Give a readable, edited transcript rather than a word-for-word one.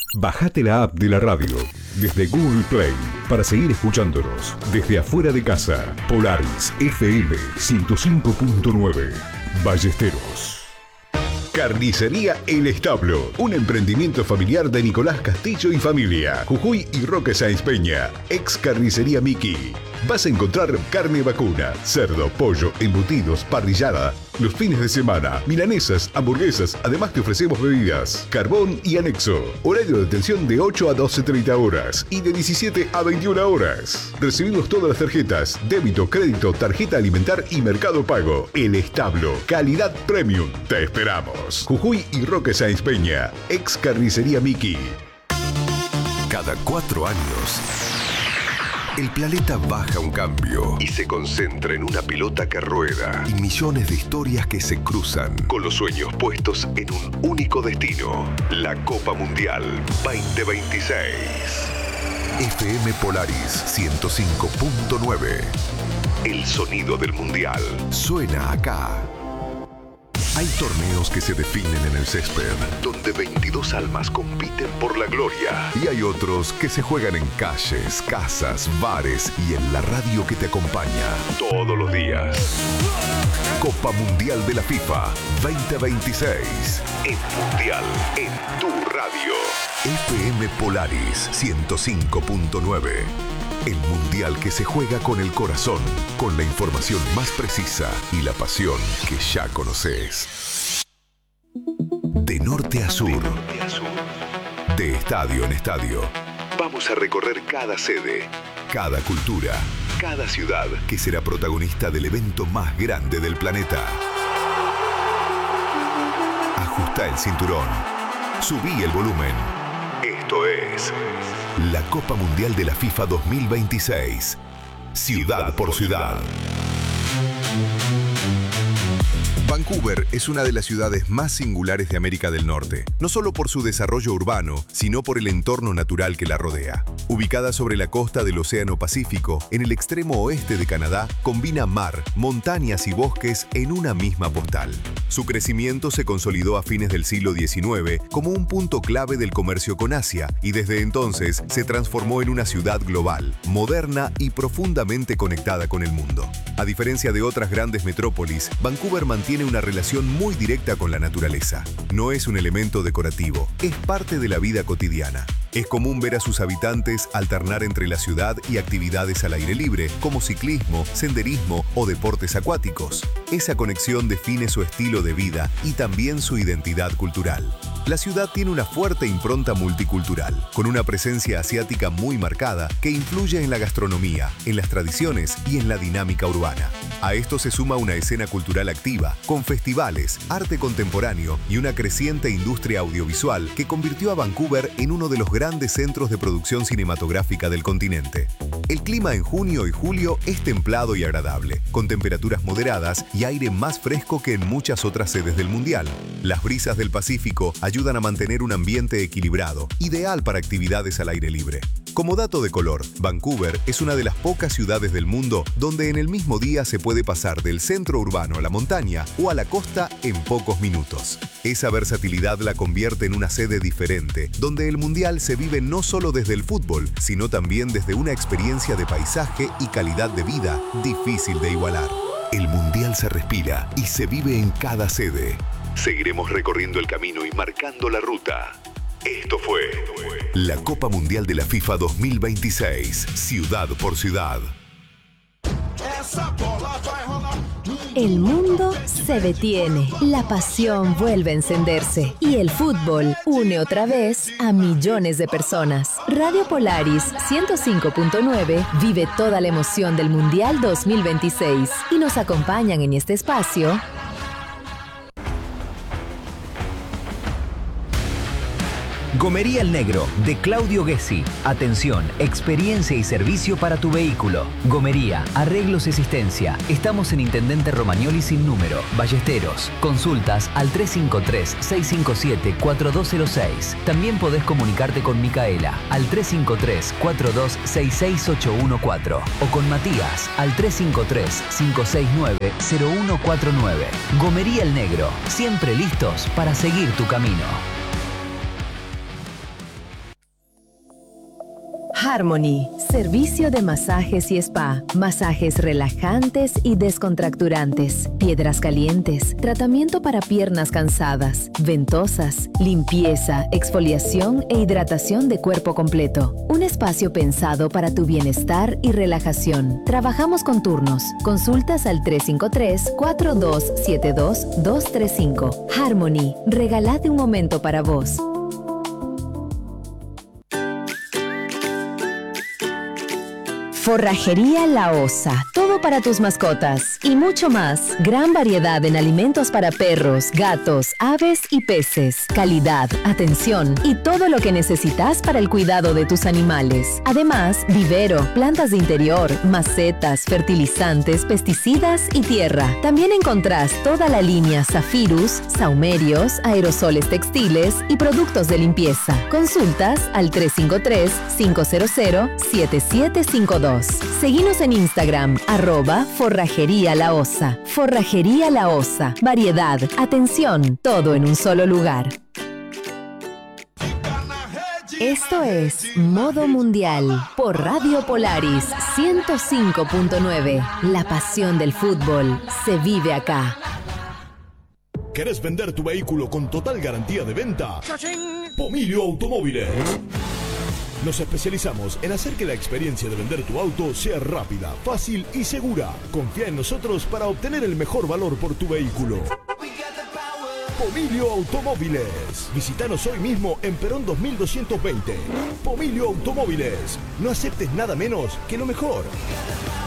Bajate la app de la radio desde Google Play para seguir escuchándonos desde afuera de casa. Polaris FM 105.9 Ballesteros. Carnicería El Establo, un emprendimiento familiar de Nicolás Castillo y familia, Jujuy y Roque Sáenz Peña, ex Carnicería Miki. Vas a encontrar carne vacuna, cerdo, pollo, embutidos, parrillada, los fines de semana, milanesas, hamburguesas, además te ofrecemos bebidas, carbón y anexo. Horario de atención de 8 a 12:30 horas y de 17 a 21 horas. Recibimos todas las tarjetas, débito, crédito, tarjeta alimentar y mercado pago. El Establo, calidad premium. Te esperamos. Jujuy y Roque Sáenz Peña, ex Carnicería Miki. Cada 4 años, el planeta baja un cambio y se concentra en una pelota que rueda y millones de historias que se cruzan con los sueños puestos en un único destino: la Copa Mundial 2026. FM Polaris 105.9. El sonido del Mundial suena acá. Hay torneos que se definen en el césped, donde 22 almas compiten por la gloria. Y hay otros que se juegan en calles, casas, bares y en la radio que te acompaña todos los días. Copa Mundial de la FIFA 2026. El Mundial en tu radio. FM Polaris 105.9. El Mundial que se juega con el corazón, con la información más precisa y la pasión que ya conoces. De norte a sur, de estadio en estadio, vamos a recorrer cada sede, cada cultura, cada ciudad que será protagonista del evento más grande del planeta. Ajusta el cinturón, subí el volumen. Esto es la Copa Mundial de la FIFA 2026, ciudad por ciudad. Vancouver es una de las ciudades más singulares de América del Norte, no solo por su desarrollo urbano, sino por el entorno natural que la rodea. Ubicada sobre la costa del Océano Pacífico, en el extremo oeste de Canadá, combina mar, montañas y bosques en una misma postal. Su crecimiento se consolidó a fines del siglo XIX como un punto clave del comercio con Asia y desde entonces se transformó en una ciudad global, moderna y profundamente conectada con el mundo. A diferencia de otras grandes metrópolis, Vancouver mantiene una relación muy directa con la naturaleza. No es un elemento decorativo, es parte de la vida cotidiana. Es común ver a sus habitantes alternar entre la ciudad y actividades al aire libre, como ciclismo, senderismo o deportes acuáticos. Esa conexión define su estilo de vida y también su identidad cultural. La ciudad tiene una fuerte impronta multicultural, con una presencia asiática muy marcada que influye en la gastronomía, en las tradiciones y en la dinámica urbana. A esto se suma una escena cultural activa, con festivales, arte contemporáneo y una creciente industria audiovisual que convirtió a Vancouver en uno de los grandes centros de producción cinematográfica del continente. El clima en junio y julio es templado y agradable, con temperaturas moderadas y aire más fresco que en muchas otras sedes del Mundial. Las brisas del Pacífico ayudan a mantener un ambiente equilibrado, ideal para actividades al aire libre. Como dato de color, Vancouver es una de las pocas ciudades del mundo donde en el mismo día se puede pasar del centro urbano a la montaña o a la costa en pocos minutos. Esa versatilidad la convierte en una sede diferente, donde el Mundial se vive no solo desde el fútbol, sino también desde una experiencia de paisaje y calidad de vida difícil de igualar. El Mundial se respira y se vive en cada sede. Seguiremos recorriendo el camino y marcando la ruta. Esto fue la Copa Mundial de la FIFA 2026, ciudad por ciudad. El mundo se detiene, la pasión vuelve a encenderse y el fútbol une otra vez a millones de personas. Radio Polaris 105.9 vive toda la emoción del Mundial 2026 y nos acompañan en este espacio Gomería El Negro, de Claudio Gessi. Atención, experiencia y servicio para tu vehículo. Gomería, arreglos y asistencia. Estamos en Intendente Romagnoli sin número, Ballesteros. Consultas al 353-657-4206. También podés comunicarte con Micaela al 353-4266-814 o con Matías al 353-569-0149. Gomería El Negro, siempre listos para seguir tu camino. Harmony, servicio de masajes y spa, masajes relajantes y descontracturantes, piedras calientes, tratamiento para piernas cansadas, ventosas, limpieza, exfoliación e hidratación de cuerpo completo. Un espacio pensado para tu bienestar y relajación. Trabajamos con turnos. Consultas al 353-4272-235. Harmony, regálate un momento para vos. Forrajería La Osa, todo para tus mascotas y mucho más. Gran variedad en alimentos para perros, gatos, aves y peces. Calidad, atención y todo lo que necesitas para el cuidado de tus animales. Además, vivero, plantas de interior, macetas, fertilizantes, pesticidas y tierra. También encontrás toda la línea Zafirus, saumerios, aerosoles textiles y productos de limpieza. Consultas al 353-500-7752. Seguinos en Instagram, @Forrajería La Osa. Forrajería La Osa. Variedad, atención, todo en un solo lugar. Esto es Modo Mundial por Radio Polaris 105.9. La pasión del fútbol se vive acá. ¿Querés vender tu vehículo con total garantía de venta? Pomilio Automóviles. Nos especializamos en hacer que la experiencia de vender tu auto sea rápida, fácil y segura. Confía en nosotros para obtener el mejor valor por tu vehículo. Pomilio Automóviles. Visítanos hoy mismo en Perón 2220. Pomilio Automóviles. No aceptes nada menos que lo mejor.